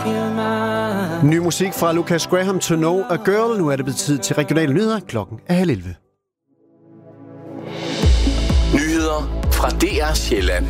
Ny musik fra Lucas Graham, To Know a Girl. Nu er det blevet tid til regionale nyheder. Klokken er 10:30. Nyheder fra DR Sjælland.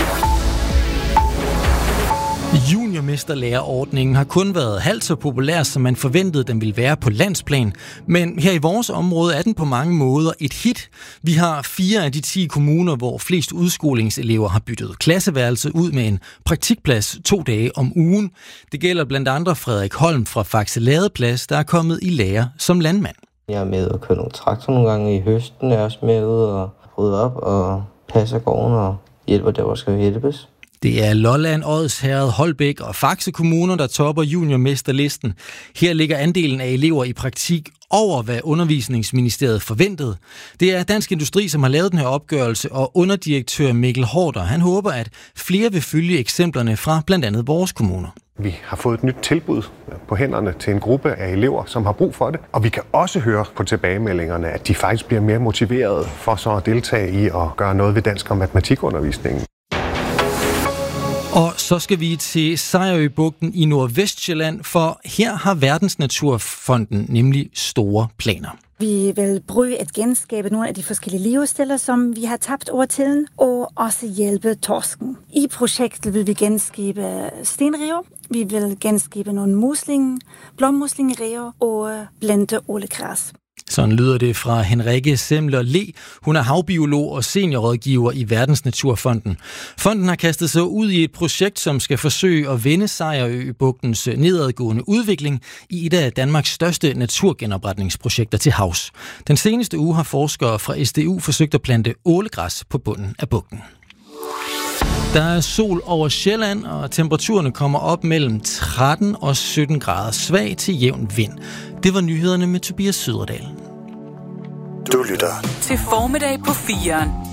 Juniormesterlærerordningen har kun været halvt så populær, som man forventede, den ville være på landsplan. Men her i vores område er den på mange måder et hit. Vi har 4 af de 10 kommuner, hvor flest udskolingselever har byttet klasseværelse ud med en praktikplads 2 dage om ugen. Det gælder blandt andre Frederik Holm fra Faxe Ladeplads, der er kommet i lære som landmand. Jeg er med at køre nogle traktor nogle gange i høsten, er også med ud og rydde op og passe gården og hjælper der, hvor skal hjælpes. Det er Lolland, Odsherred, Holbæk og Faxe kommuner, der topper juniormesterlisten. Her ligger andelen af elever i praktik over, hvad Undervisningsministeriet forventede. Det er Dansk Industri, som har lavet den her opgørelse, og underdirektør Mikkel Hårder, han håber, at flere vil følge eksemplerne fra blandt andet vores kommuner. Vi har fået et nyt tilbud på hænderne til en gruppe af elever, som har brug for det. Og vi kan også høre på tilbagemeldingerne, at de faktisk bliver mere motiverede for så at deltage i at gøre noget ved dansk- og matematikundervisningen. Og så skal vi til Sejerøbugten i Nordvestsjælland, for her har Verdensnaturfonden nemlig store planer. Vi vil bruge at genskabe nogle af de forskellige levestiller, som vi har tabt over tiden, og også hjælpe torsken. I projektet vil vi genskabe stenrev, vi vil genskabe nogle blommuslingerev og blende ålegræs. Sådan lyder det fra Henrikke Semler Le. Hun er havbiolog og seniorrådgiver i Verdensnaturfonden. Fonden har kastet sig ud i et projekt, som skal forsøge at vende Sejerøbugtens nedadgående udvikling i et af Danmarks største naturgenopretningsprojekter til havs. Den seneste uge har forskere fra SDU forsøgt at plante ålegræs på bunden af bugten. Der er sol over Sjælland, og temperaturerne kommer op mellem 13 og 17 grader, svag til jævn vind. Det var nyhederne med Tobias Søderdal. Du lytter til Formiddag på 4'eren.